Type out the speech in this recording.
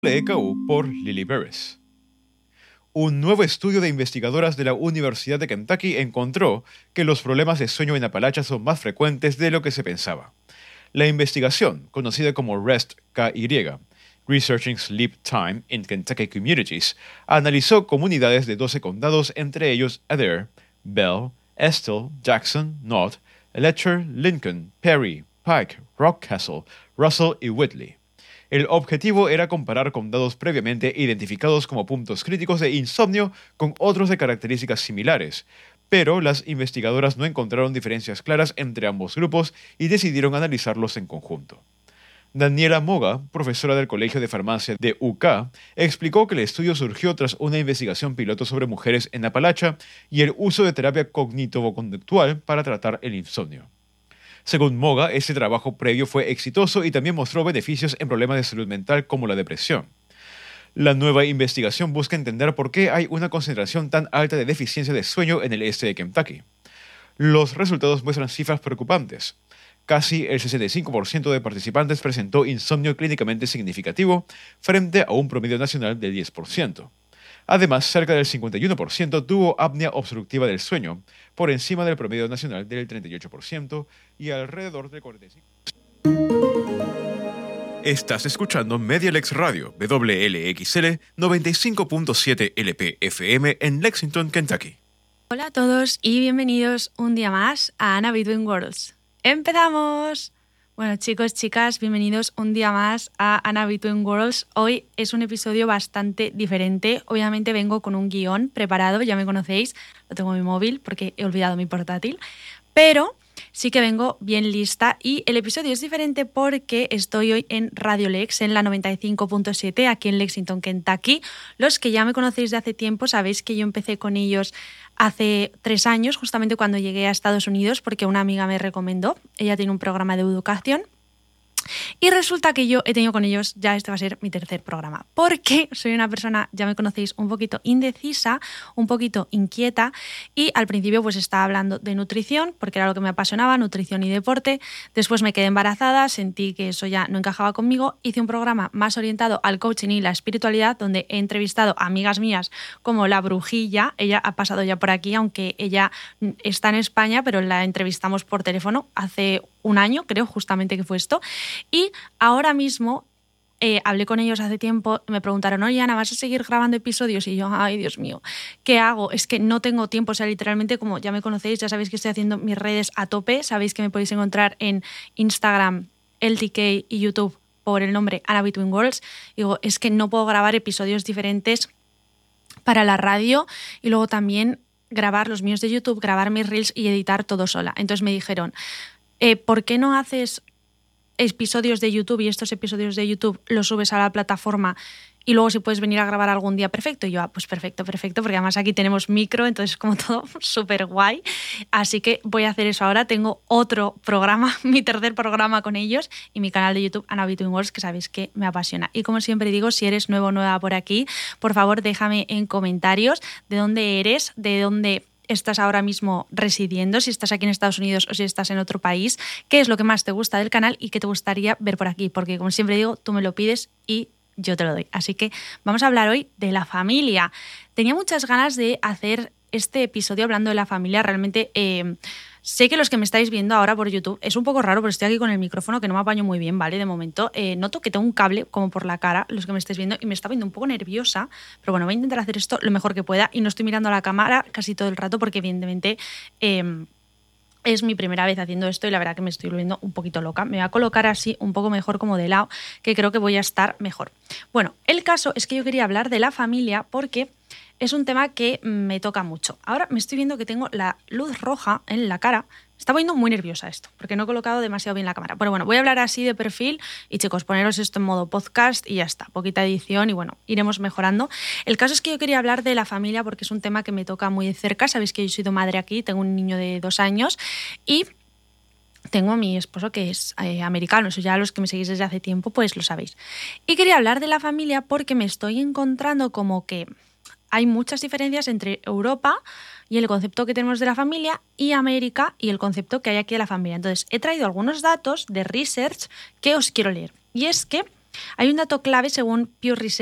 EKU por Lily Beres. Un nuevo estudio de investigadoras de la Universidad de Kentucky encontró que los problemas de sueño en Apalachia son más frecuentes de lo que se pensaba. La investigación, conocida como REST-KY, Researching Sleep Time in Kentucky Communities, analizó comunidades de 12 condados, entre ellos Adair, Bell, Estill, Jackson, Knott, Letcher, Lincoln, Perry, Pike, Rockcastle, Russell y Whitley. El objetivo era comparar condados previamente identificados como puntos críticos de insomnio con otros de características similares, pero las investigadoras no encontraron diferencias claras entre ambos grupos y decidieron analizarlos en conjunto. Daniela Moga, profesora del Colegio de Farmacia de UK, explicó que el estudio surgió tras una investigación piloto sobre mujeres en Apalachia y el uso de terapia cognitivo-conductual para tratar el insomnio. Según Moga, este trabajo previo fue exitoso y también mostró beneficios en problemas de salud mental como la depresión. La nueva investigación busca entender por qué hay una concentración tan alta de deficiencia de sueño en el este de Kentucky. Los resultados muestran cifras preocupantes. Casi el 65% de participantes presentó insomnio clínicamente significativo frente a un promedio nacional del 10%. Además, cerca del 51% tuvo apnea obstructiva del sueño, por encima del promedio nacional del 38% y alrededor del 45%. Estás escuchando Medialex Radio, WLXL 95.7 LP-FM en Lexington, Kentucky. Hola a todos y bienvenidos un día más a Anna Between Worlds. ¡Empezamos! Bueno, chicos, chicas, bienvenidos un día más a Anna Between Worlds. Hoy es un episodio bastante diferente. Obviamente vengo con un guión preparado, ya me conocéis, lo tengo en mi móvil porque he olvidado mi portátil, pero sí que vengo bien lista y el episodio es diferente porque estoy hoy en Radio Lex, en la 95.7, aquí en Lexington, Kentucky. Los que ya me conocéis de hace tiempo sabéis que yo empecé con ellos hace 3 años, justamente cuando llegué a Estados Unidos, porque una amiga me recomendó. Ella tiene un programa de educación. Y resulta que yo he tenido con ellos, ya este va a ser mi tercer programa, porque soy una persona, ya me conocéis, un poquito indecisa, un poquito inquieta, y al principio pues estaba hablando de nutrición, porque era lo que me apasionaba, nutrición y deporte. Después me quedé embarazada, sentí que eso ya no encajaba conmigo, hice un programa más orientado al coaching y la espiritualidad, donde he entrevistado a amigas mías como la Brujilla. Ella ha pasado ya por aquí, aunque ella está en España, pero la entrevistamos por teléfono hace un año, creo, justamente que fue esto. Y ahora mismo hablé con ellos hace tiempo, me preguntaron, oye Ana, ¿vas a seguir grabando episodios? Y yo, ay Dios mío, ¿qué hago? Es que no tengo tiempo, o sea, literalmente, como ya me conocéis, ya sabéis que estoy haciendo mis redes a tope, sabéis que me podéis encontrar en Instagram, LTK y YouTube por el nombre Anna Between Worlds. Digo, es que no puedo grabar episodios diferentes para la radio y luego también grabar los míos de YouTube, grabar mis reels y editar todo sola. Entonces me dijeron, ¿por qué no haces episodios de YouTube y estos episodios de YouTube los subes a la plataforma y luego si puedes venir a grabar algún día? Perfecto. Y yo, pues perfecto, porque además aquí tenemos micro, entonces como todo súper guay. Así que voy a hacer eso ahora. Tengo otro programa, mi tercer programa con ellos, y mi canal de YouTube, Anna Between Worlds, que sabéis que me apasiona. Y como siempre digo, si eres nuevo o nueva por aquí, por favor déjame en comentarios de dónde eres, de dónde estás ahora mismo residiendo, si estás aquí en Estados Unidos o si estás en otro país, qué es lo que más te gusta del canal y qué te gustaría ver por aquí, porque como siempre digo, tú me lo pides y yo te lo doy. Así que vamos a hablar hoy de la familia. Tenía muchas ganas de hacer este episodio hablando de la familia. Realmente sé que los que me estáis viendo ahora por YouTube es un poco raro porque estoy aquí con el micrófono que no me apaño muy bien, ¿vale? De momento noto que tengo un cable como por la cara, los que me estáis viendo, y me está viendo un poco nerviosa, pero bueno, voy a intentar hacer esto lo mejor que pueda y no estoy mirando a la cámara casi todo el rato porque evidentemente es mi primera vez haciendo esto y la verdad que me estoy volviendo un poquito loca. Me voy a colocar así un poco mejor como de lado, que creo que voy a estar mejor. Bueno, el caso es que yo quería hablar de la familia porque es un tema que me toca mucho. Ahora me estoy viendo que tengo la luz roja en la cara. Está poniendo muy nerviosa esto, porque no he colocado demasiado bien la cámara. Pero bueno, voy a hablar así de perfil y chicos, poneros esto en modo podcast y ya está. Poquita edición y bueno, iremos mejorando. El caso es que yo quería hablar de la familia porque es un tema que me toca muy de cerca. Sabéis que yo he sido madre aquí, tengo un niño de 2 años y tengo a mi esposo que es americano, eso ya los que me seguís desde hace tiempo pues lo sabéis. Y quería hablar de la familia porque me estoy encontrando como que hay muchas diferencias entre Europa y el concepto que tenemos de la familia y América y el concepto que hay aquí de la familia. Entonces, he traído algunos datos de research que os quiero leer. Y es que Hay un dato clave según Pew